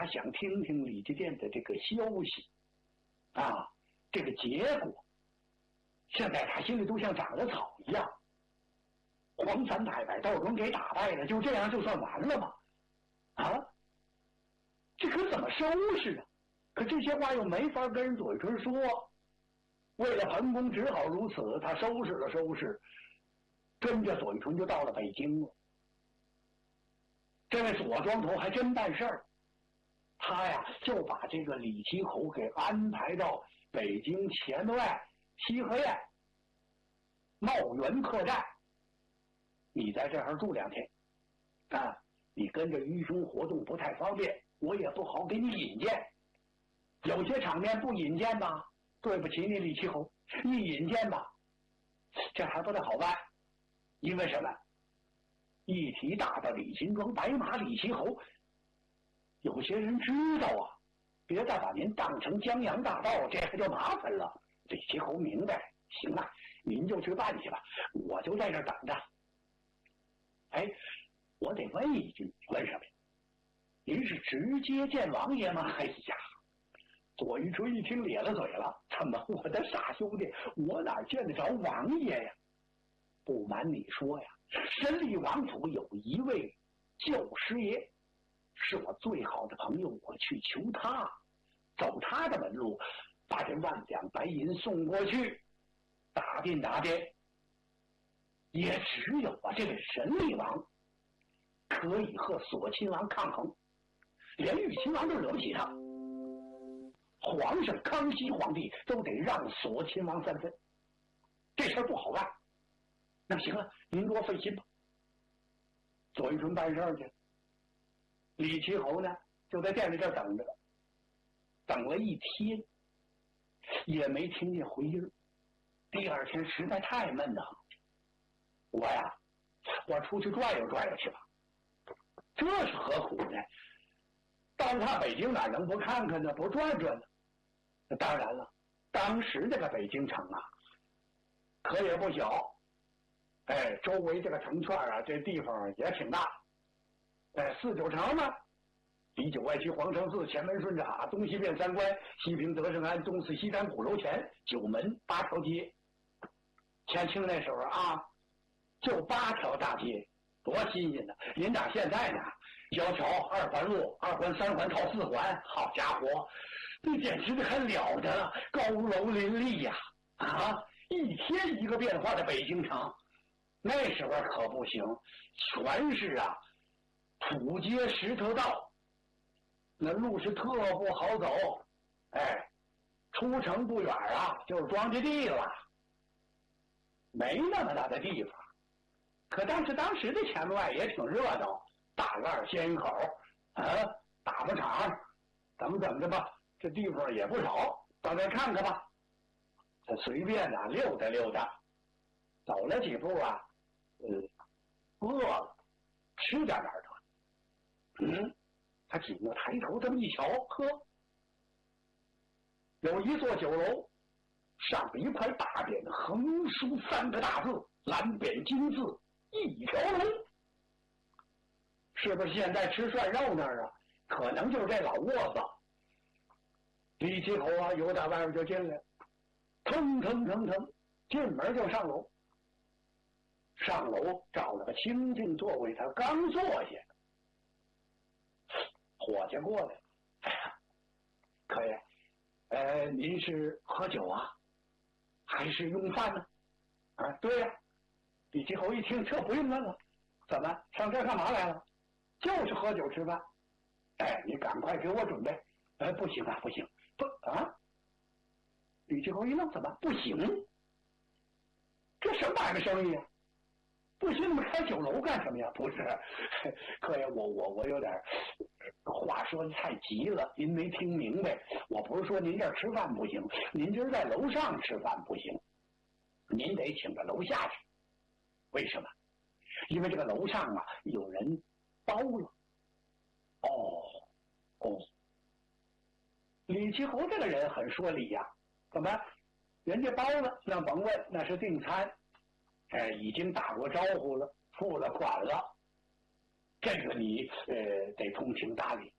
他想听听李家店的这个消息啊，这个结果。现在他心里都像长了草一样。黄三太把窦纯给打败了，就这样就算完了吗？啊，这可怎么收拾啊？可这些话又没法跟人左纯说，为了彭公只好如此。他收拾了收拾，跟着左纯就到了北京了。这位左庄头还真办事儿，他呀就把这个李奇侯给安排到北京前外西河堰茂源客栈，你在这儿住2天啊，你跟着愚兄活动不太方便，我也不好给你引荐，有些场面不引荐吧，对不起你李奇侯，一引荐吧，这还不太好办。因为什么？一提大的李新庄白马李奇侯，有些人知道啊，别再把您当成江洋大盗，这可就麻烦了。李奇侯明白，行了，您就去办去吧，我就在这儿等着。哎，我得问一句，问什么呀？您是直接见王爷吗？哎呀，左玉春一听咧了嘴了，怎么，我的傻兄弟，我哪见得着王爷呀？不瞒你说呀，申利王府有一位旧师爷，是我最好的朋友，我去求他，走他的门路，把这10000两白银送过去，打听打听。也只有啊，这位神力王可以和锁亲王抗衡，连玉亲王都惹不起他。皇上康熙皇帝都得让锁亲王3分，这事儿不好办。那行了，您多费心吧。左玉春办事去，李奇侯呢就在店里这等着，等了1天也没听见回音。第2天实在太闷了，我出去转悠转悠去吧。这是何苦呢？到他北京哪能不看看呢，不转转呢？当然了，当时这个北京城啊可也不小，周围这个城圈啊，这地方也挺大。4、9城嘛，里9外7皇城4，前门顺着海，东西便3关，西平德胜安，东四西单鼓楼前，9门8条街。前清那时候啊，就8条大街，多新鲜呢！您打现在呢，1条2环路，2环3环套4环，好家伙，这简直的还了得了，高楼林立呀！一天一个变化的北京城。那时候可不行，全是啊土街石头道，那路是特不好走。出城不远啊就是庄稼地了，没那么大的地方。可但是当时的前外也挺热闹，大院仙人口打发场，怎么的吧，这地方也不少，到这看看吧。他随便啊溜达溜达，走了几步啊，饿了，吃点哪儿得。他紧着抬头这么一瞧，呵，有一座酒楼，上边一块大匾，横书3个大字，蓝匾金字一条龙。是不是现在吃涮肉那儿啊？可能就是这老窝子。李奇侯啊，由打外边就进来，腾腾腾腾，进门就上楼。上楼找了个清静座位，他刚坐下，伙计过来了。可以，您是喝酒啊，还是用饭呢？对呀。李奇侯一听，这不用问了，怎么上这干嘛来了？就是喝酒吃饭。你赶快给我准备。不行啊，不行，李奇侯一愣，怎么不行？这什么买卖生意啊？不行，你们开酒楼干什么呀？不是，客爷，我有点话说的太急了，您没听明白。我不是说您这儿吃饭不行，您今儿在楼上吃饭不行，您得请到楼下去。为什么？因为这个楼上啊有人包了。李奇侯这个人很说理呀，怎么人家包了，那甭问，那是订餐，已经打过招呼了，付了款了，这个你得通情达理。